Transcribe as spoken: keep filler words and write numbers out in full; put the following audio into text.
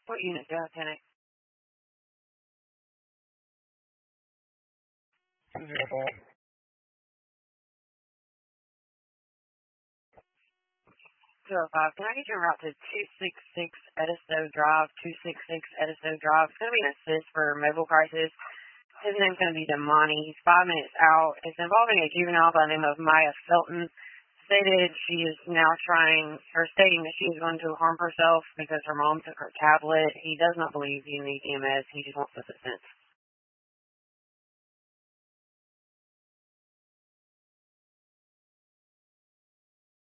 What unit do you have, Lieutenant? two zero five. two oh five. Can I get your route to two six six Edisto Drive, two six six Edisto Drive? It's going to be an assist for mobile crisis. His name's going to be Damani. He's five minutes out. It's involving a juvenile by the name of Maya Felton. Stated she is now trying, or stating that she is going to harm herself because her mom took her tablet. He does not believe you need E M S. He just wants assistance.